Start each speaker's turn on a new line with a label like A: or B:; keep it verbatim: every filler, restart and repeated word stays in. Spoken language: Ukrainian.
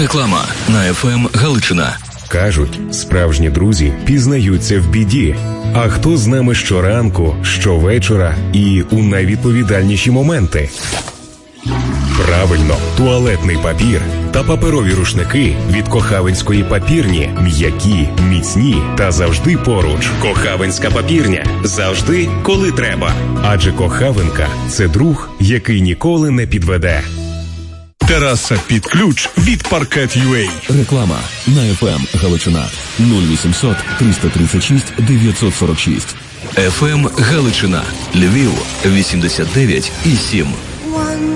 A: Реклама на еф ем Галичина.
B: Кажуть, справжні друзі пізнаються в біді. А хто з нами щоранку, щовечора і у найвідповідальніші моменти? Правильно, туалетний папір та паперові рушники від Кохавинської папірні. М'які, міцні та завжди поруч. Кохавинська папірня. Завжди, коли треба. Адже Кохавинка – це друг, який ніколи не підведе.
C: Тераса під ключ від Паркет ю а.
A: Реклама на еф ем Галичина. нуль вісімсот триста тридцять шість дев'ятсот сорок шість. еф ем Галичина. Львів вісімдесят дев'ять і сім.